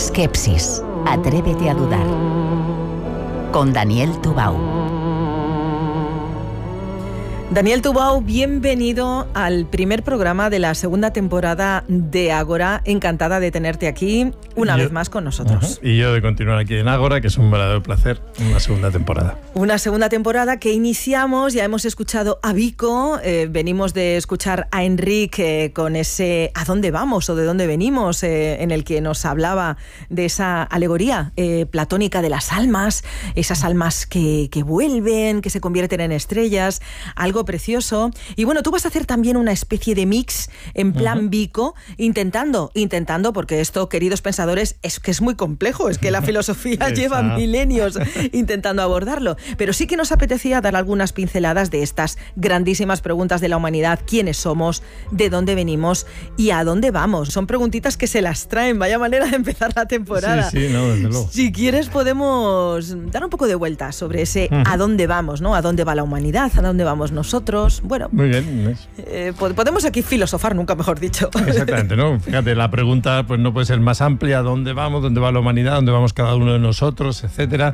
Skepsis. Atrévete a dudar. Con Daniel Tubau. Daniel Tubau, bienvenido al primer programa de la segunda temporada de Ágora. Encantada de tenerte aquí una vez más con nosotros. Y yo de continuar aquí en Ágora, que es un verdadero placer, una segunda temporada. Una segunda temporada que iniciamos, ya hemos escuchado a Vico, venimos de escuchar a Enric con ese ¿a dónde vamos o de dónde venimos? En el que nos hablaba de esa alegoría platónica de las almas, esas almas que vuelven, que se convierten en estrellas, algo precioso. Y bueno, tú vas a hacer también una especie de mix en plan Vico, intentando, porque esto, queridos pensadores, es que es muy complejo, es que la filosofía lleva milenios intentando abordarlo. Pero sí que nos apetecía dar algunas pinceladas de estas grandísimas preguntas de la humanidad: ¿quiénes somos? ¿De dónde venimos? ¿Y a dónde vamos? Son preguntitas que se las traen, vaya manera de empezar la temporada. Sí, no, desde luego. Si quieres podemos dar un poco de vuelta sobre ese a dónde vamos, ¿no? ¿A dónde va la humanidad? ¿A dónde vamos nosotros? Bueno, muy bien. Podemos aquí filosofar, nunca mejor dicho. Exactamente, ¿no? Fíjate, la pregunta pues no puede ser más amplia: ¿dónde vamos? ¿Dónde va la humanidad? ¿Dónde vamos cada uno de nosotros? Etcétera.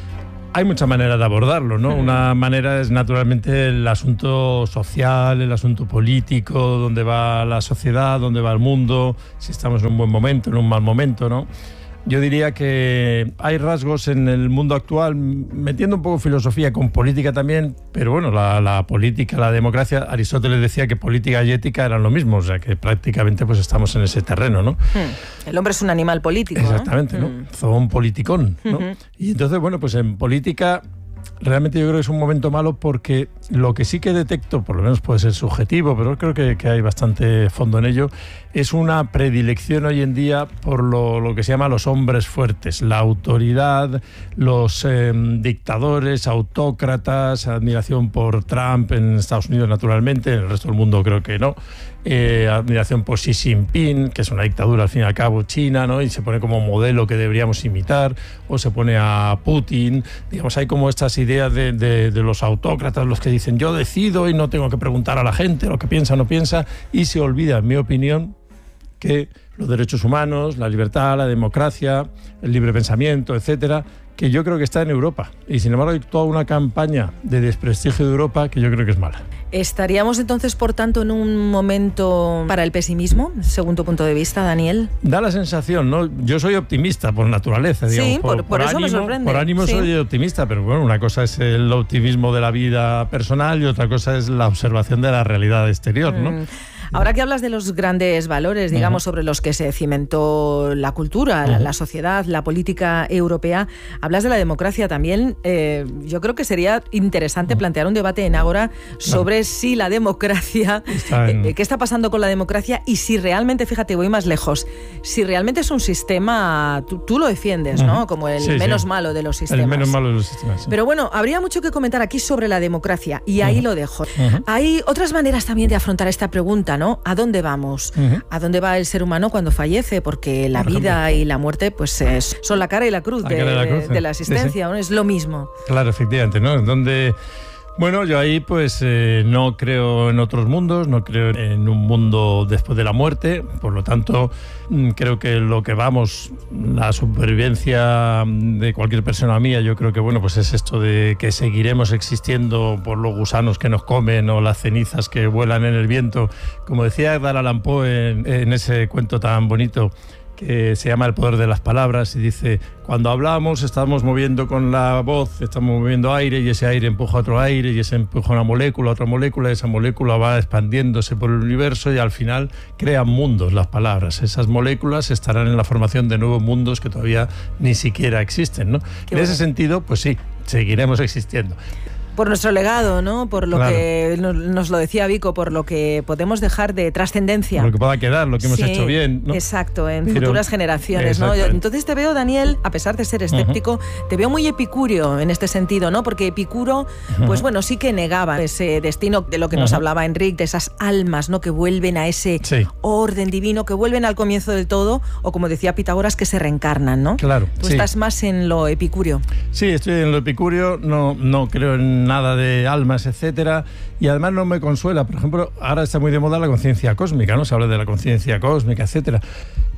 Hay muchas maneras de abordarlo, ¿no? Una manera es naturalmente el asunto social, el asunto político, dónde va la sociedad, dónde va el mundo, si estamos en un buen momento, en un mal momento, ¿no? Yo diría que hay rasgos en el mundo actual, metiendo un poco filosofía con política también, pero bueno, la política, la democracia, Aristóteles decía que política y ética eran lo mismo, o sea que prácticamente pues estamos en ese terreno, ¿no? El hombre es un animal político, ¿no? Exactamente, ¿no? Zoon politicón, ¿no? Y entonces, bueno, pues en política realmente yo creo que es un momento malo, porque lo que sí que detecto, por lo menos puede ser subjetivo, pero creo que hay bastante fondo en ello, es una predilección hoy en día por lo que se llama los hombres fuertes, la autoridad, los dictadores, autócratas, admiración por Trump en Estados Unidos naturalmente, en el resto del mundo creo que no, admiración por Xi Jinping, que es una dictadura al fin y al cabo china, ¿no? Y se pone como modelo que deberíamos imitar, o se pone a Putin, digamos, hay como estas ideas de los autócratas, los que dicen yo decido y no tengo que preguntar a la gente lo que piensa o no piensa, y se olvida, en mi opinión, que los derechos humanos, la libertad, la democracia, el libre pensamiento, etcétera, que yo creo que está en Europa. Y sin embargo hay toda una campaña de desprestigio de Europa que yo creo que es mala. ¿Estaríamos entonces, por tanto, en un momento para el pesimismo, según tu punto de vista, Daniel? Da la sensación, ¿no? Yo soy optimista por naturaleza, digamos. Sí, por eso ánimo, me sorprende. Por ánimo soy optimista, pero bueno, una cosa es el optimismo de la vida personal y otra cosa es la observación de la realidad exterior, ¿no? Ahora que hablas de los grandes valores, digamos, sobre los que se cimentó la cultura, la sociedad, la política europea, hablas de la democracia también. Yo creo que sería interesante plantear un debate en Ágora sobre si la democracia, qué está pasando con la democracia, y si realmente, fíjate, voy más lejos, si realmente es un sistema, tú lo defiendes, ¿no? Como el menos malo de los sistemas. El menos malo de los sistemas, sí. Pero bueno, habría mucho que comentar aquí sobre la democracia, y ahí lo dejo. Hay otras maneras también de afrontar esta pregunta, ¿no? ¿A dónde vamos? ¿A dónde va el ser humano cuando fallece? Porque la vida y la muerte pues son la cara y la cruz de la existencia, ¿no? Es lo mismo. Claro, efectivamente, ¿no? Donde... Bueno, yo ahí pues no creo en otros mundos, no creo en un mundo después de la muerte, por lo tanto creo que lo que vamos, la supervivencia de cualquier persona mía, yo creo que bueno, pues es esto de que seguiremos existiendo por los gusanos que nos comen o las cenizas que vuelan en el viento, como decía Edgar Allan Poe en ese cuento tan bonito que se llama El poder de las palabras, y dice: cuando hablamos estamos moviendo con la voz, estamos moviendo aire, y ese aire empuja a otro aire, y ese empuja una molécula, otra molécula, y esa molécula va expandiéndose por el universo y al final crean mundos las palabras. Esas moléculas estarán en la formación de nuevos mundos que todavía ni siquiera existen, ¿no? En ese sentido, pues sí, seguiremos existiendo. Por nuestro legado, ¿no? Por lo que nos lo decía Vico, por lo que podemos dejar de trascendencia. Por lo que pueda quedar, lo que hemos hecho bien, ¿no? Exacto, en futuras generaciones, ¿no? Entonces te veo, Daniel, a pesar de ser escéptico, te veo muy epicúreo en este sentido, ¿no? Porque Epicuro, pues bueno, sí que negaba ese destino de lo que nos hablaba Enric, de esas almas, ¿no? Que vuelven a ese orden divino, que vuelven al comienzo del todo, o como decía Pitágoras, que se reencarnan, ¿no? Claro. Tú estás más en lo epicúreo. Sí, estoy en lo epicúreo, no creo en nada de almas, etcétera, y además no me consuela. Por ejemplo, ahora está muy de moda la conciencia cósmica, ¿no? Se habla de la conciencia cósmica, etcétera.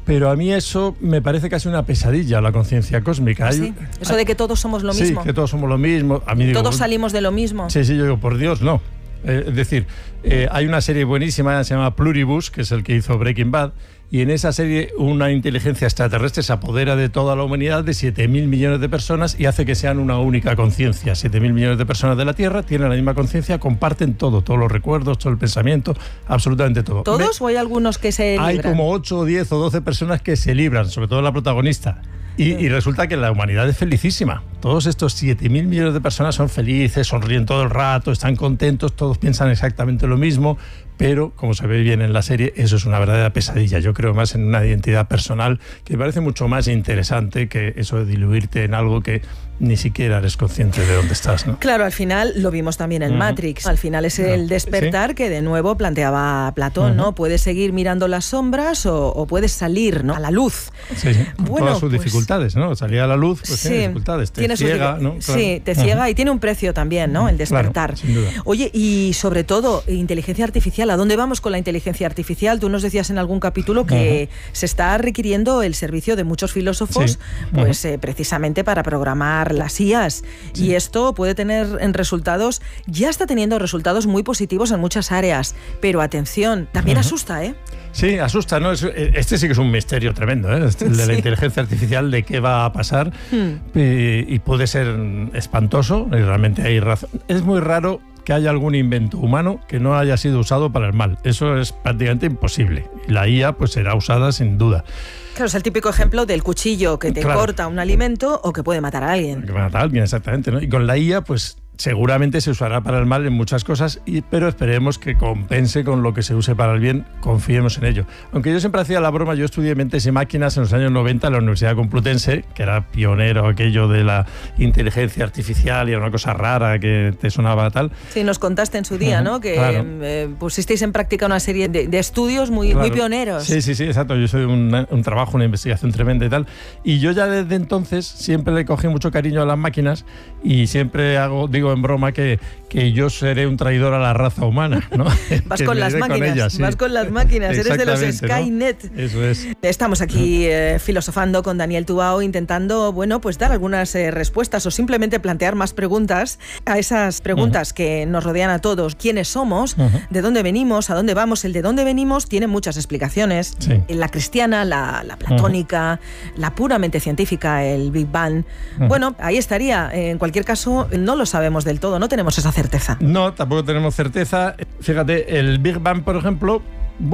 pero a mí eso me parece casi una pesadilla, la conciencia cósmica. ¿Sí? Eso de que todos somos lo mismo. Sí, que todos somos lo mismo. A mí todos salimos de lo mismo. Sí, yo digo, por Dios, no. Es decir, hay una serie buenísima, se llama Pluribus, que es el que hizo Breaking Bad, y en esa serie una inteligencia extraterrestre se apodera de toda la humanidad, de 7.000 millones de personas, y hace que sean una única conciencia. 7.000 millones de personas de la Tierra tienen la misma conciencia, comparten todo, todos los recuerdos, todo el pensamiento, absolutamente todo. ¿Todos o hay algunos que se libran? Hay como 8 o 10 o 12 personas que se libran, sobre todo la protagonista. Y resulta que la humanidad es felicísima. Todos estos 7.000 millones de personas son felices, sonríen todo el rato, están contentos, todos piensan exactamente lo mismo, pero, como se ve bien en la serie, eso es una verdadera pesadilla. Yo creo más en una identidad personal que me parece mucho más interesante que eso de diluirte en algo que ni siquiera eres consciente de dónde estás, ¿no? Claro, al final lo vimos también en Matrix. Al final es el despertar que de nuevo planteaba Platón, ¿no? Puedes seguir mirando las sombras o puedes salir, ¿no?, a la luz. Sí, con todas sus dificultades, ¿no? Salir a la luz pues tiene dificultades, te ciega, ¿no? Claro. Sí, te ciega y tiene un precio también, ¿no?, el despertar. Claro, sin duda. Oye, y sobre todo, inteligencia artificial. ¿A dónde vamos con la inteligencia artificial? Tú nos decías en algún capítulo que se está requiriendo el servicio de muchos filósofos, pues precisamente para programar las IAs. Sí. Y esto puede tener en resultados, ya está teniendo resultados muy positivos en muchas áreas. Pero atención, también asusta, ¿eh? Sí, asusta, ¿no? Este sí que es un misterio tremendo, ¿eh? El de la inteligencia artificial, de qué va a pasar. Y puede ser espantoso, y realmente hay razón. Es muy raro que haya algún invento humano que no haya sido usado para el mal. Eso es prácticamente imposible. La IA pues será usada sin duda. Claro, es el típico ejemplo del cuchillo que te corta un alimento o que puede matar a alguien. Que matar a alguien, exactamente, ¿no? Y con la IA, pues seguramente se usará para el mal en muchas cosas, pero esperemos que compense con lo que se use para el bien, confiemos en ello. Aunque yo siempre hacía la broma, yo estudié mentes y máquinas en los años 90 en la Universidad Complutense, que era pionero aquello de la inteligencia artificial y era una cosa rara que te sonaba tal. Sí, nos contaste en su día, ¿no? Que pusisteis en práctica una serie de estudios muy pioneros. Sí, exacto. Yo soy un trabajo, una investigación tremenda y tal. Y yo ya desde entonces siempre le cogí mucho cariño a las máquinas y siempre digo en broma que yo seré un traidor a la raza humana, ¿no? Vas con las máquinas, vas con las máquinas, eres de los Skynet. ¿No? Eso es. Estamos aquí filosofando con Daniel Tubau, intentando, pues dar algunas respuestas o simplemente plantear más preguntas a esas preguntas que nos rodean a todos. ¿Quiénes somos? ¿De dónde venimos? ¿A dónde vamos? El de dónde venimos tiene muchas explicaciones. Sí. La cristiana, la platónica, la puramente científica, el Big Bang. Bueno, ahí estaría. En cualquier caso, no lo sabemos del todo, no tenemos esa certeza. No, tampoco tenemos certeza. Fíjate, el Big Bang, por ejemplo,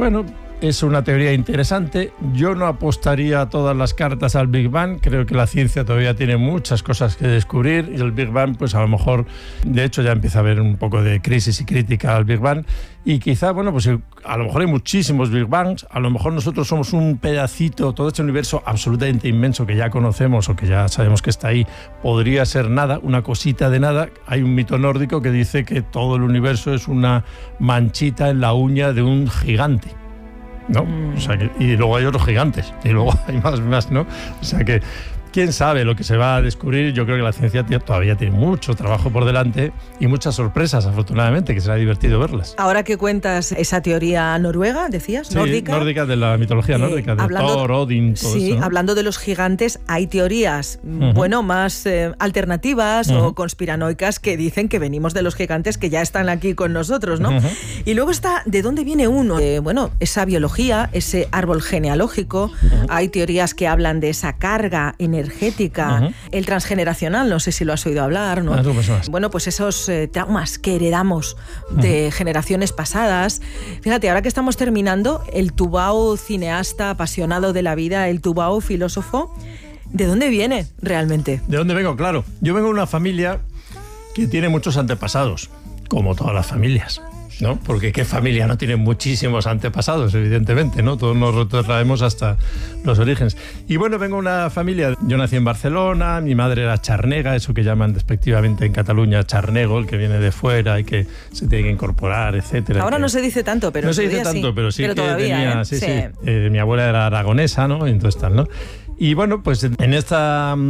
es una teoría interesante. Yo no apostaría todas las cartas al Big Bang. Creo que la ciencia todavía tiene muchas cosas que descubrir y el Big Bang, pues a lo mejor, de hecho ya empieza a haber un poco de crisis y crítica al Big Bang. Y quizá, pues a lo mejor hay muchísimos Big Bangs. A lo mejor nosotros somos un pedacito, todo este universo absolutamente inmenso que ya conocemos o que ya sabemos que está ahí, podría ser nada, una cosita de nada. Hay un mito nórdico que dice que todo el universo es una manchita en la uña de un gigante, ¿no? O sea y luego hay otros gigantes y luego hay más, ¿no? O sea que quién sabe lo que se va a descubrir. Yo creo que la ciencia todavía tiene mucho trabajo por delante y muchas sorpresas, afortunadamente, que será divertido verlas. Ahora que cuentas esa teoría noruega, decías, nórdica de la mitología nórdica, de Thor, Odin, todo eso, ¿no? Hablando de los gigantes, hay teorías, más alternativas o conspiranoicas que dicen que venimos de los gigantes que ya están aquí con nosotros, ¿no? Y luego está, ¿de dónde viene uno? Esa biología, ese árbol genealógico. Hay teorías que hablan de esa carga energética, el transgeneracional, no sé si lo has oído hablar, ¿no? Pues esos traumas que heredamos de generaciones pasadas. Fíjate, ahora que estamos terminando, el Tubau cineasta apasionado de la vida, el Tubau filósofo, ¿de dónde viene realmente? ¿De dónde vengo? Claro, yo vengo de una familia que tiene muchos antepasados, como todas las familias, ¿no? Porque qué familia no tiene muchísimos antepasados, evidentemente, ¿no? Todos nos retrotraemos hasta los orígenes. Y vengo de una familia, yo nací en Barcelona, mi madre era charnega, eso que llaman despectivamente en Cataluña charnego, el que viene de fuera y que se tiene que incorporar, etcétera. Ahora no se dice tanto, pero no se dice tanto, pero sí, pero que todavía, tenía, mi abuela era aragonesa, ¿no? Y entonces tal, ¿no? Y pues en esta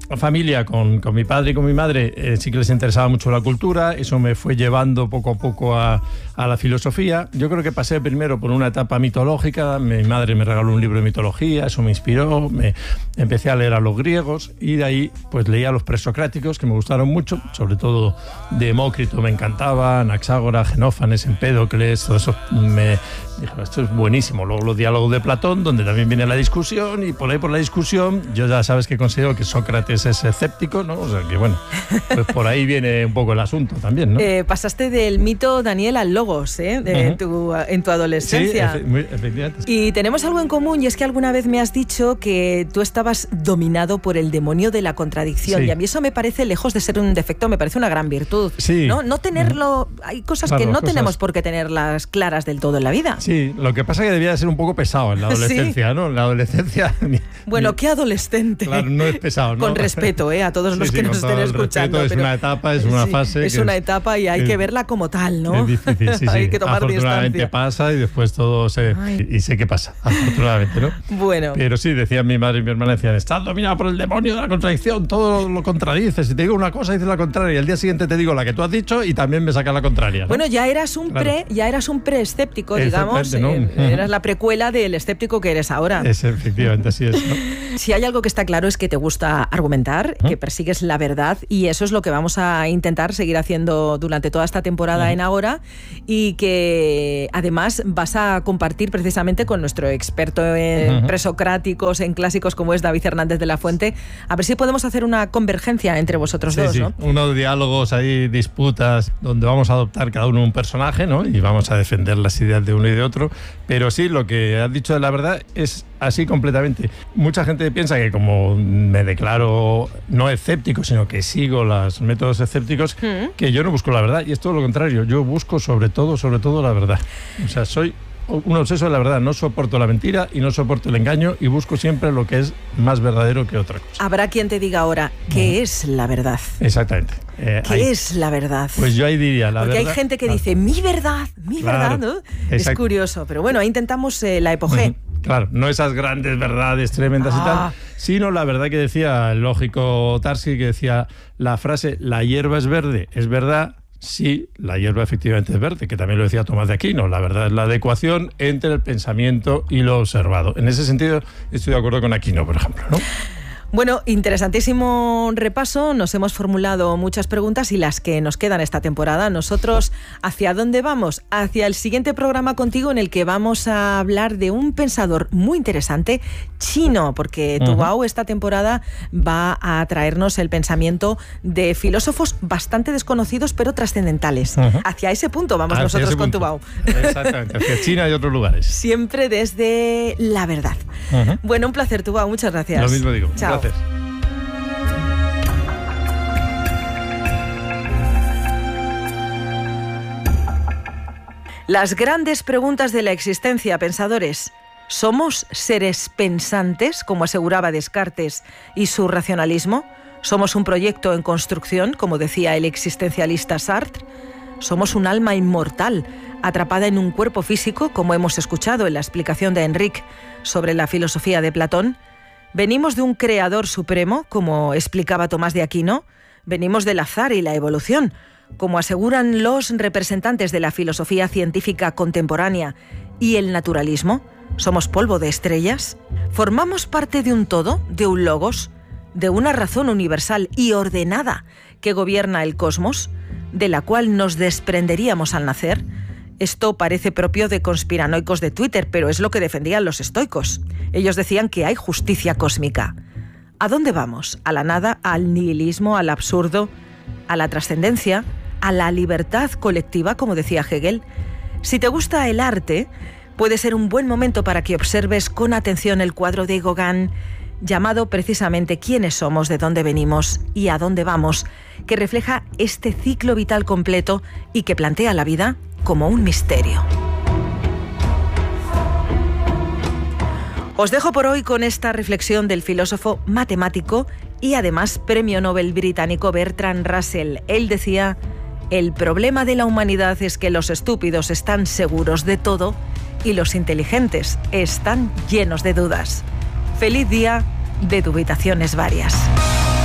familia, con mi padre y con mi madre, sí que les interesaba mucho la cultura. Eso me fue llevando poco a poco a la filosofía. Yo creo que pasé primero por una etapa mitológica. Mi madre me regaló un libro de mitología, eso me inspiró. Empecé a leer a los griegos y de ahí pues leía a los presocráticos, que me gustaron mucho, sobre todo Demócrito me encantaba, Anaxágora, Genófanes, Empédocles, todo eso me dije, esto es buenísimo. Luego los diálogos de Platón, donde también viene la discusión, y por ahí por la discusión, yo ya sabes que considero que Sócrates es escéptico, ¿no? O sea que bueno, pues por ahí viene un poco el asunto también, ¿no? Pasaste del mito, Daniel, al logos, en tu adolescencia. Sí, efectivamente. Y tenemos algo en común, y es que alguna vez me has dicho que tú estabas dominado por el demonio de la contradicción, y a mí eso me parece, lejos de ser un defecto, me parece una gran virtud. Sí. No tenerlo, hay cosas que no tenemos por qué tenerlas claras del todo en la vida. Sí, lo que pasa es que debía de ser un poco pesado en la adolescencia, ¿no? En la adolescencia... Bueno, ¿qué adolescente? Claro, no es pesado, ¿no? Con respeto, a todos los que nos estén escuchando. Es una etapa, es una fase... Es una etapa y hay que verla como tal, ¿no? Es difícil, sí. Hay que tomar afortunadamente distancia. Pasa y después todo y sé qué pasa, afortunadamente, ¿no? Bueno. Pero sí, decían mi madre y mi hermana, decían, estás dominado por el demonio de la contradicción, todo lo contradices. Si te digo una cosa, dices la contraria, y al día siguiente te digo la que tú has dicho y también me sacas la contraria, ¿no? Bueno, ya eras un pre-escéptico, digamos. ¿No? Eras la precuela del escéptico que eres ahora. Efectivamente, así es, ¿no? Si hay algo que está claro es que te gusta argumentar, que persigues la verdad, y eso es lo que vamos a intentar seguir haciendo durante toda esta temporada en Agora, y que además vas a compartir precisamente con nuestro experto en presocráticos, en clásicos como es David Hernández de la Fuente, a ver si podemos hacer una convergencia entre vosotros dos, ¿no? Unos diálogos ahí, disputas, donde vamos a adoptar cada uno un personaje, ¿no? Y vamos a defender las ideas de uno y de otro. Pero sí, lo que has dicho de la verdad es así completamente. Mucha gente piensa que como me declaro no escéptico, sino que sigo los métodos escépticos, que yo no busco la verdad, y es todo lo contrario. Yo busco sobre todo la verdad. O sea, soy un obseso de la verdad. No soporto la mentira y no soporto el engaño, y busco siempre lo que es más verdadero que otra cosa. Habrá quien te diga ahora, ¿qué es la verdad? Exactamente. ¿Qué es la verdad? Pues yo ahí diría la verdad. Porque hay gente que dice, mi verdad, ¿no? Es curioso, pero bueno, ahí intentamos la epogé. Claro, no esas grandes verdades tremendas y tal, sino la verdad que decía el lógico Tarski, que decía la frase, la hierba es verde, es verdad. Sí, la hierba efectivamente es verde, que también lo decía Tomás de Aquino. La verdad es la adecuación entre el pensamiento y lo observado. En ese sentido estoy de acuerdo con Aquino, por ejemplo, ¿no? Bueno, interesantísimo repaso. Nos hemos formulado muchas preguntas y las que nos quedan esta temporada. Nosotros, ¿hacia dónde vamos? Hacia el siguiente programa contigo, en el que vamos a hablar de un pensador muy interesante, chino, porque Tubau esta temporada va a traernos el pensamiento de filósofos bastante desconocidos pero trascendentales. Hacia ese punto vamos nosotros con Tubau. Exactamente, hacia China y otros lugares. Siempre desde la verdad. Bueno, un placer, Tubau. Muchas gracias. Lo mismo digo. Chao. Gracias. Las grandes preguntas de la existencia, pensadores. ¿Somos seres pensantes, como aseguraba Descartes y su racionalismo? ¿Somos un proyecto en construcción, como decía el existencialista Sartre? ¿Somos un alma inmortal, atrapada en un cuerpo físico, como hemos escuchado en la explicación de Enric sobre la filosofía de Platón? ¿Venimos de un creador supremo, como explicaba Tomás de Aquino? ¿Venimos del azar y la evolución, como aseguran los representantes de la filosofía científica contemporánea y el naturalismo? ¿Somos polvo de estrellas? ¿Formamos parte de un todo, de un logos, de una razón universal y ordenada que gobierna el cosmos, de la cual nos desprenderíamos al nacer? Esto parece propio de conspiranoicos de Twitter, pero es lo que defendían los estoicos. Ellos decían que hay justicia cósmica. ¿A dónde vamos? ¿A la nada? ¿Al nihilismo? ¿Al absurdo? ¿A la trascendencia? ¿A la libertad colectiva, como decía Hegel? Si te gusta el arte, puede ser un buen momento para que observes con atención el cuadro de Gauguin, llamado precisamente ¿Quiénes somos, de dónde venimos y a dónde vamos?, que refleja este ciclo vital completo y que plantea la vida como un misterio. Os dejo por hoy con esta reflexión del filósofo matemático y además premio Nobel británico Bertrand Russell. Él decía: el problema de la humanidad es que los estúpidos están seguros de todo y los inteligentes están llenos de dudas. Feliz día de dubitaciones varias.